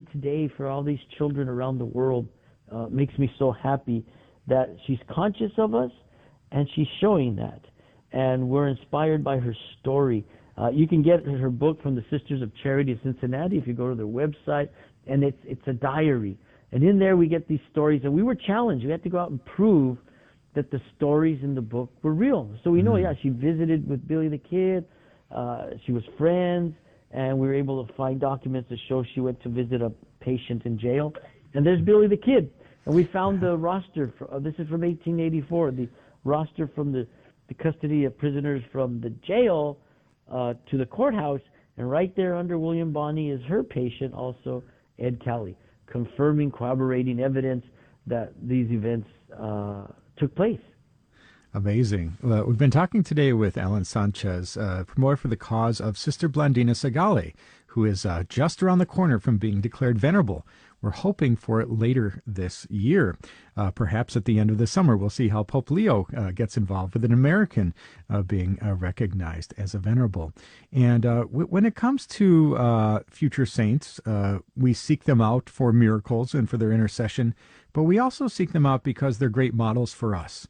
today for all these children around the world makes me so happy that she's conscious of us and she's showing that. And we're inspired by her story. You can get her book from the Sisters of Charity of Cincinnati if you go to their website, and it's a diary. And in there we get these stories, and we were challenged. We had to go out and prove that the stories in the book were real. So we know, yeah, she visited with Billy the Kid, she was friends, and we were able to find documents that show she went to visit a patient in jail. And there's Billy the Kid. And we found the roster, this is from 1884, the roster from the custody of prisoners from the jail to the courthouse, and right there under William Bonney is her patient, also Ed Calley, confirming, corroborating evidence that these events took place. Amazing. We've been talking today with Alan Sanchez, promoter for the cause of Sister Blandina Segali, who is just around the corner from being declared venerable. We're hoping for it later this year. Perhaps at the end of the summer, we'll see how Pope Leo gets involved with an American being recognized as a venerable. And when it comes to future saints, we seek them out for miracles and for their intercession, but we also seek them out because they're great models for us.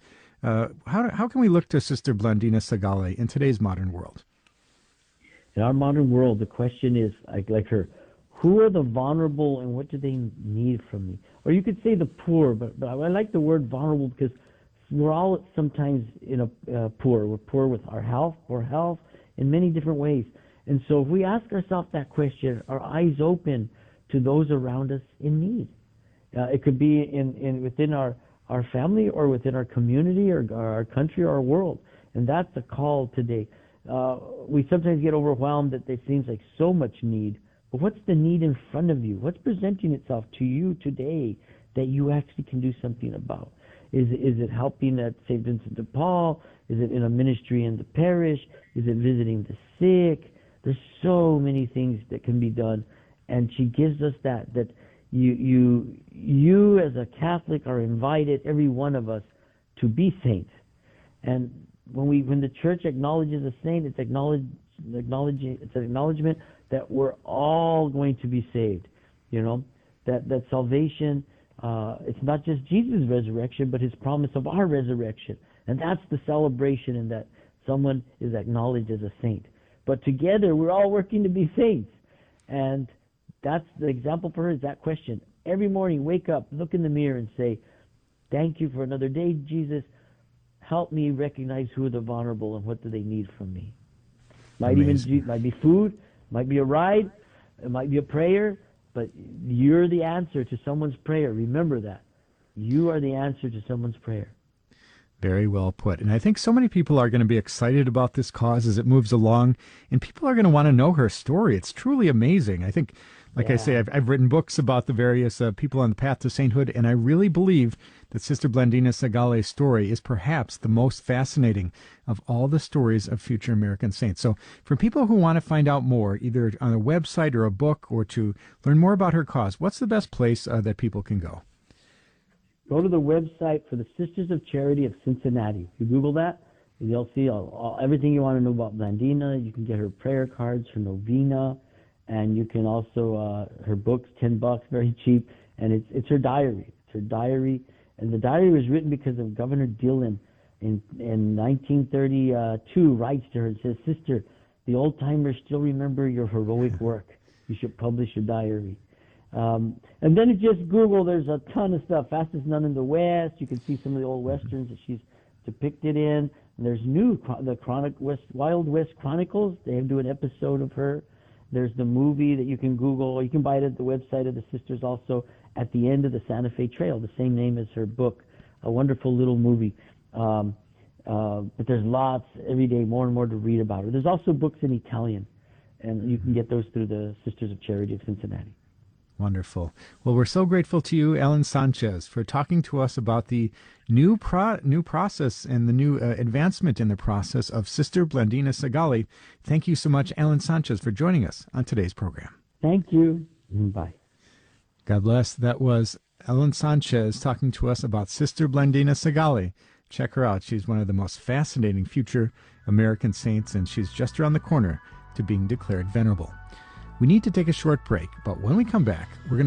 How can we look to Sister Blandina Segali in today's modern world? In our modern world, the question is, like her, who are the vulnerable and what do they need from me? Or you could say the poor, but I like the word vulnerable because we're all sometimes poor. We're poor with our health, poor health, in many different ways. And so if we ask ourselves that question, our eyes open to those around us in need. It could be within our family or within our community or our country or our world. And that's a call today. We sometimes get overwhelmed that there seems like so much need. But what's the need in front of you? What's presenting itself to you today that you actually can do something about? Is it helping at St. Vincent de Paul? Is it in a ministry in the parish? Is it visiting the sick? There's so many things that can be done. And she gives us that you as a Catholic are invited, every one of us, to be saints. And when the Church acknowledges a saint, it's an acknowledgement that we're all going to be saved. You know, that salvation, it's not just Jesus' resurrection, but his promise of our resurrection. And that's the celebration, in that someone is acknowledged as a saint. But together, we're all working to be saints. And that's the example for her, is that question. Every morning, wake up, look in the mirror and say, thank you for another day, Jesus. Help me recognize who are the vulnerable and what do they need from me. Might be food, might be a ride, it might be a prayer, but you're the answer to someone's prayer. Remember that. You are the answer to someone's prayer. Very well put. And I think so many people are going to be excited about this cause as it moves along, and people are going to want to know her story. It's truly amazing. I think, like I say, I've written books about the various people on the path to sainthood, and I really believe that Sister Blandina Segali's story is perhaps the most fascinating of all the stories of future American saints. So for people who want to find out more, either on a website or a book, or to learn more about her cause, what's the best place that people can go? Go to the website for the Sisters of Charity of Cincinnati. If you Google that, you'll see everything you want to know about Blandina. You can get her prayer cards, her novena, and you can also, her books, $10, very cheap. And it's her diary. It's her diary. And the diary was written because of Governor Dillon in 1932 writes to her and says, Sister, the old-timers still remember your heroic work. You should publish your diary. And then it just Google, there's a ton of stuff. Fastest Nun in the West. You can see some of the old westerns that she's depicted in. And there's the Wild West Chronicles. They do an episode of her. There's the movie that you can Google. You can buy it at the website of the sisters also, At the End of the Santa Fe Trail, the same name as her book. A wonderful little movie. But there's lots every day, more and more to read about her. There's also books in Italian, and you can get those through the Sisters of Charity of Cincinnati. Wonderful. Well, we're so grateful to you, Alan Sanchez, for talking to us about the new process and the new advancement in the process of Sister Blandina Segali. Thank you so much, Alan Sanchez, for joining us on today's program. Thank you. Bye. God bless. That was Alan Sanchez talking to us about Sister Blandina Segali. Check her out. She's one of the most fascinating future American saints, and she's just around the corner to being declared venerable. We need to take a short break, but when we come back, we're going to